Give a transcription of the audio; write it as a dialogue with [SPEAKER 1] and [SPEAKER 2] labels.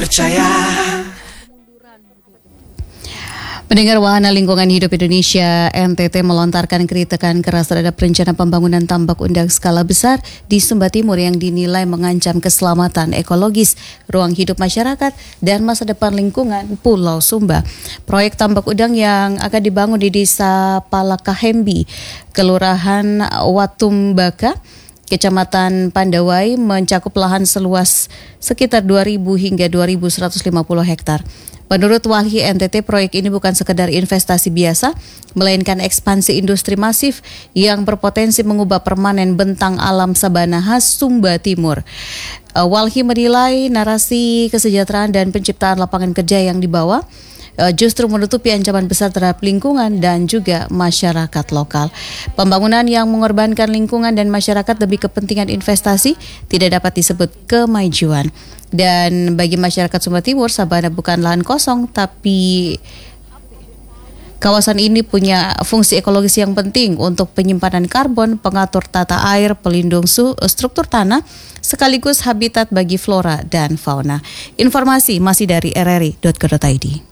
[SPEAKER 1] Percaya.
[SPEAKER 2] Pendengar, Wahana Lingkungan Hidup Indonesia NTT melontarkan kritikan keras terhadap rencana pembangunan tambak udang skala besar di Sumba Timur yang dinilai mengancam keselamatan ekologis, ruang hidup masyarakat, dan masa depan lingkungan Pulau Sumba. Proyek tambak udang yang akan dibangun di Desa Palakahembi, Kelurahan Watumbaka, Kecamatan Pandawai, mencakup lahan seluas sekitar 2.000 hingga 2.150 hektar. Menurut Walhi NTT, proyek ini bukan sekedar investasi biasa, melainkan ekspansi industri masif yang berpotensi mengubah permanen bentang alam sabana khas Sumba Timur. Walhi menilai narasi kesejahteraan dan penciptaan lapangan kerja yang dibawa justru menutupi ancaman besar terhadap lingkungan dan juga masyarakat lokal. Pembangunan yang mengorbankan lingkungan dan masyarakat demi kepentingan investasi tidak dapat disebut kemajuan. Dan bagi masyarakat Sumba Timur, sabana bukan lahan kosong, tapi kawasan ini punya fungsi ekologis yang penting untuk penyimpanan karbon, pengatur tata air, pelindung struktur tanah, sekaligus habitat bagi flora dan fauna. Informasi masih dari rri.co.id.